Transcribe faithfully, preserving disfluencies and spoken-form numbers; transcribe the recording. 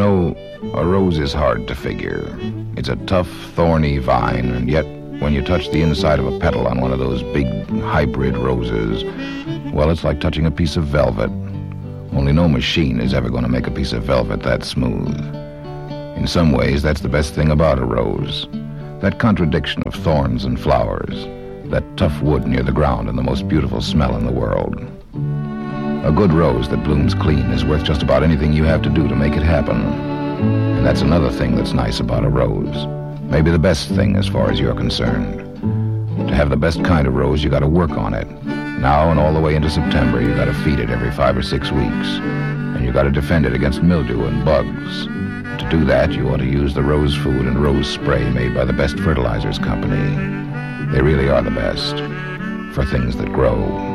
know, a rose is hard to figure. It's a tough, thorny vine, and yet when you touch the inside of a petal on one of those big hybrid roses, well, it's like touching a piece of velvet. Only no machine is ever going to make a piece of velvet that smooth. In some ways, that's the best thing about a rose. That contradiction of thorns and flowers, that tough wood near the ground and the most beautiful smell in the world. A good rose that blooms clean is worth just about anything you have to do to make it happen. And that's another thing that's nice about a rose. Maybe the best thing as far as you're concerned. To have the best kind of rose, you got to work on it. Now and all the way into September, you got to feed it every five or six weeks. And you got to defend it against mildew and bugs. To do that, you ought to use the rose food and rose spray made by the best fertilizers company. They really are the best for things that grow.